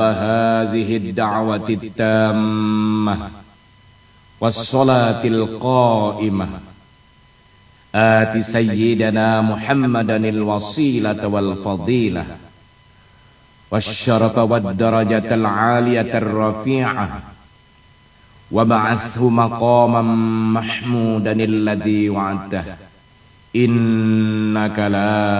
هذه الدعوة التامة والصلاة القائمة آت سيدنا محمدا الوسيلة والفضيلة والشرف والدرجة العالية الرفيعة وابعثه مقاما محمودا الذي وعدته إنك لا